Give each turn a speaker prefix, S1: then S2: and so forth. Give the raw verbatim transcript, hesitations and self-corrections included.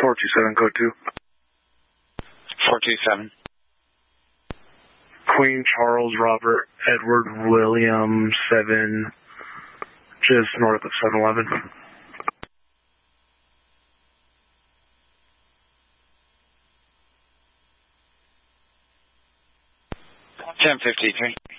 S1: four two seven, code two.
S2: four two seven.
S1: Queen Charles Robert Edward William seven, just north of seven eleven.
S2: ten fifty-three.